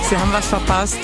Sie haben was verpasst.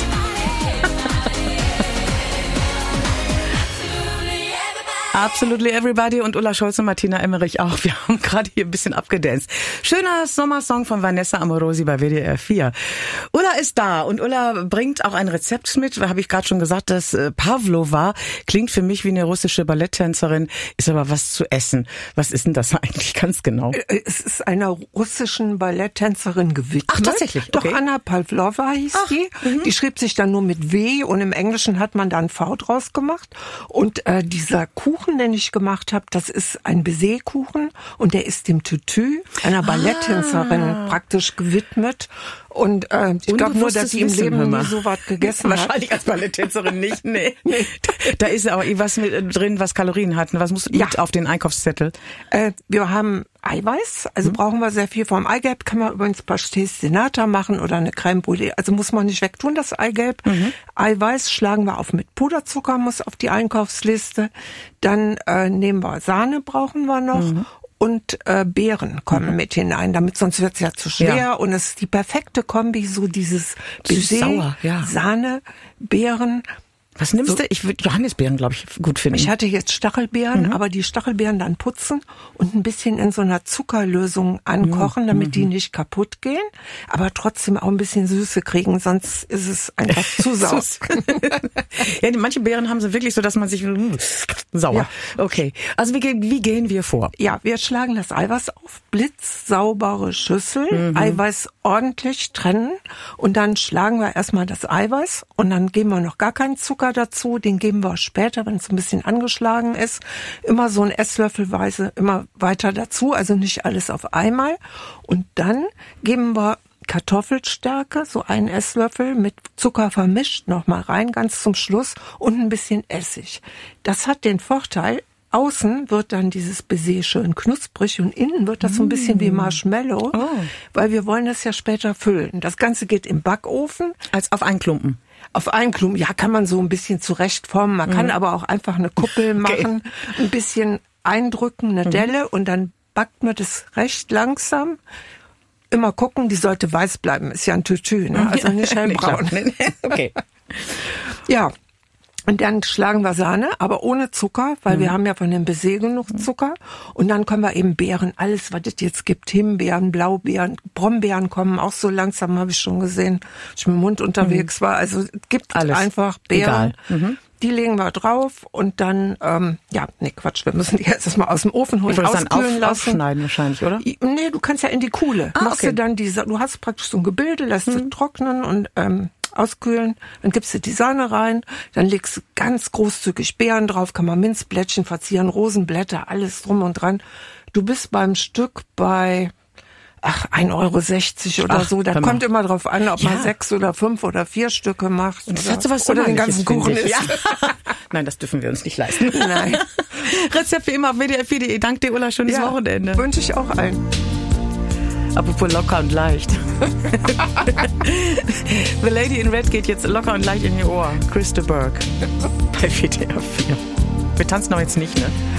Absolutely Everybody und Ulla Scholz und Martina Emmerich auch. Wir haben gerade hier ein bisschen abgedanced. Schöner Sommersong von Vanessa Amorosi bei WDR 4. Ulla ist da und Ulla bringt auch ein Rezept mit. Habe ich gerade schon gesagt, das Pavlova klingt für mich wie eine russische Balletttänzerin, ist aber was zu essen. Was ist denn das eigentlich ganz genau? Es ist einer russischen Balletttänzerin gewidmet. Ach, tatsächlich? Okay. Doch, Anna Pavlova hieß die. Die schrieb sich dann nur mit W und im Englischen hat man da ein V draus gemacht. Und dieser Kuchen, den ich gemacht habe, das ist ein Baiser-Kuchen und der ist dem Tütü, einer Balletttänzerin, praktisch gewidmet. Und ich glaube nur, dass sie im Leben nie so was gegessen hat. Wahrscheinlich als Balletttänzerin nicht, nee. Da ist aber was mit drin, was Kalorien hat. Was muss mit auf den Einkaufszettel? Wir haben Eiweiß, also brauchen wir sehr viel. Vom Eigelb kann man übrigens Pastéis Senata machen oder eine Crème Brûlée. Also muss man nicht wegtun, das Eigelb. Eiweiß schlagen wir auf mit Puderzucker, muss auf die Einkaufsliste. Dann nehmen wir Sahne, brauchen wir noch. Und Beeren kommen mit hinein, damit sonst wird's ja zu schwer. Ja. Und es ist die perfekte Kombi, so dieses Baiser, Sahne, Beeren. Was nimmst du? Ich würde Johannisbeeren, glaube ich, gut finden. Ich hatte jetzt Stachelbeeren, aber die Stachelbeeren dann putzen und ein bisschen in so einer Zuckerlösung ankochen, damit die nicht kaputt gehen, aber trotzdem auch ein bisschen Süße kriegen, sonst ist es einfach zu sauer. Ja, manche Beeren haben sie wirklich so, dass man sich sauer. Ja. Okay, also wie gehen wir vor? Ja, wir schlagen das Eiweiß auf blitzsaubere Schüssel, Eiweiß ordentlich trennen und dann schlagen wir erstmal das Eiweiß und dann geben wir noch gar keinen Zucker dazu, den geben wir später, wenn es ein bisschen angeschlagen ist. Immer so ein Esslöffelweise immer weiter dazu, also nicht alles auf einmal. Und dann geben wir Kartoffelstärke, so einen Esslöffel mit Zucker vermischt nochmal rein, ganz zum Schluss und ein bisschen Essig. Das hat den Vorteil, außen wird dann dieses Baiser schön knusprig und innen wird das so ein bisschen wie Marshmallow, weil wir wollen das ja später füllen. Das Ganze geht im Backofen. Als auf einen Klumpen. Auf einen Klumpen, ja, kann man so ein bisschen zurechtformen. Man kann aber auch einfach eine Kuppel machen, ein bisschen eindrücken, eine Delle und dann backt man das recht langsam. Immer gucken, die sollte weiß bleiben. Ist ja ein Tütü, ne? Also nicht hellbraun. Okay. Ja. Und dann schlagen wir Sahne, aber ohne Zucker, weil wir haben ja von dem Baiser genug Zucker. Und dann können wir eben Beeren, alles, was es jetzt gibt, Himbeeren, Blaubeeren, Brombeeren kommen auch so langsam, habe ich schon gesehen, als ich mit dem Mund unterwegs war. Also es gibt alles. Einfach Beeren. Die legen wir drauf und dann, wir müssen die jetzt erstmal aus dem Ofen holen, auskühlen lassen. Aufschneiden wahrscheinlich, oder? Nee, du kannst ja in die Kuhle. Machst du dann du hast praktisch so ein Gebilde, lässt es trocknen und auskühlen, dann gibst du die Sahne rein, dann legst du ganz großzügig Beeren drauf, kann man Minzblättchen verzieren, Rosenblätter, alles drum und dran. Du bist beim Stück bei 1,60 € oder so. Da kommt immer drauf an, ob man 6 oder 5 oder 4 Stücke macht. Und das hat so was oder den ganzen Kuchen isst. Ja. Nein, das dürfen wir uns nicht leisten. Nein. Rezept wie immer auf WDR4.de. Danke dir, Ulla. Schönes Wochenende. Wünsche ich auch allen. Apropos locker und leicht. The Lady in Red geht jetzt locker und leicht in ihr Ohr. Chris de Burgh bei WDR 4. Wir tanzen doch jetzt nicht, ne?